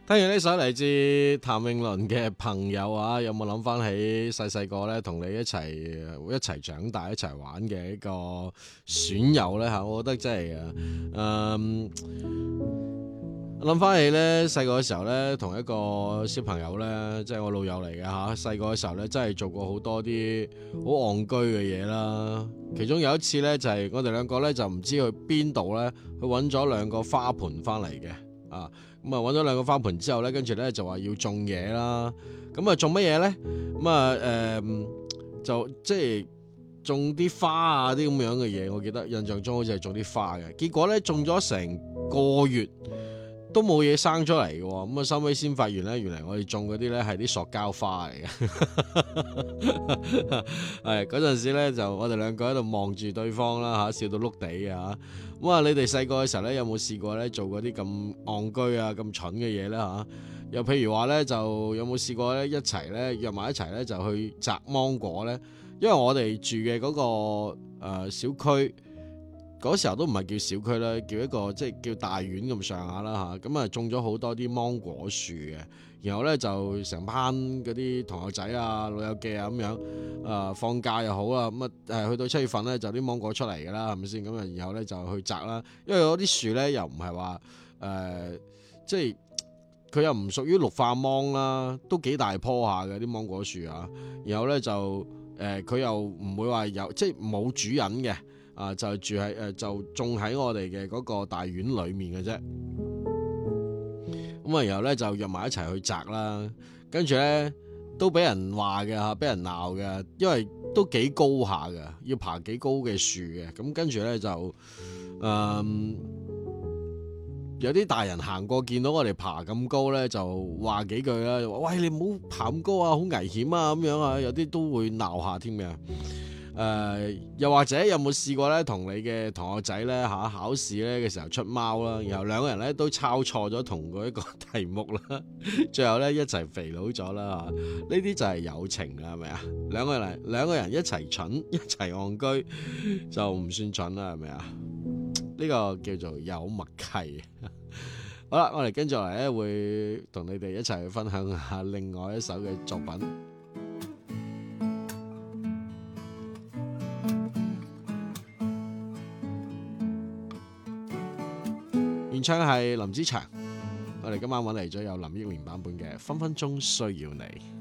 聽完呢首嚟自譚詠麟嘅朋友啊，有冇諗翻起細細個咧同你一齊長大一齊玩嘅一個損友咧嚇？我覺得真係諗翻起咧細個嘅時候咧，同一個小朋友咧，即係我老友嚟嘅嚇。細個嘅時候咧，真係做過好多啲好戇居嘅嘢啦。其中有一次咧，就係我哋兩個咧就唔知去邊度咧，去揾咗兩個花盆翻嚟嘅啊。咁啊揾咗兩個花盆之後咧，跟住咧就話要種嘢啦。咁啊種乜嘢咧？咁啊就即係種啲花啊啲咁樣嘅嘢。我記得印象中好似係種啲花嘅。結果咧種咗成個月都冇嘢生出嚟嘅。咁啊收尾先發現咧，原來我哋種嗰啲咧係啲塑膠花嚟嘅。係嗰陣時咧就我哋兩個喺度望住對方啦嚇，笑到碌地嘅嚇。咁啊，你哋細個嘅時候咧，有冇試過咧做嗰啲咁戇居啊、咁蠢嘅嘢咧嚇？又譬如話咧，就有冇試過咧一齊咧約埋一齊咧就去摘芒果咧？因為我哋住嘅嗰個小區嗰時候都唔係叫小區啦，叫一個即係叫大院咁上下啦嚇。咁啊種咗好多啲芒果樹嘅。然後咧就成班嗰啲同學仔啊、老友記啊咁樣，放假又好啦，咁去到7月份咧就啲芒果出嚟㗎啦，係咪先？咁啊，然後咧就去摘啦，因為嗰啲樹咧又唔係話即係佢又唔屬於綠化芒啦，都幾大棵下嘅啲芒果樹啊。然後咧就佢又唔會話有即係冇主人嘅就住喺就種喺我哋嘅嗰個大院裡面嘅啫。咁啊，然後咧就約埋一齊去摘啦，跟住咧都俾人話嘅嚇，俾人鬧嘅，因為都幾高下嘅，要爬幾高嘅樹嘅。咁跟住咧就有啲大人行過見到我哋爬咁高咧，就話幾句啦，就話喂，你唔好爬咁高啊，好危險啊咁樣啊，有啲都會鬧下添嘅。又或者有冇試過咧，同你嘅同學仔咧考試咧嘅時候出貓啦，然後兩個人咧都抄錯咗同嗰一個題目啦，最後咧一齊肥佬咗啦嚇，呢啲就係友情啦，係咪啊？兩個人一齊蠢一齊戇居就唔算蠢啦，係咪啊？呢個叫做有默契。好啦，我哋跟住嚟咧會同你哋一齊去分享下另外一首嘅作品。原唱係林子祥，我哋今晚揾嚟咗有林憶蓮版本嘅《分分鐘需要你》。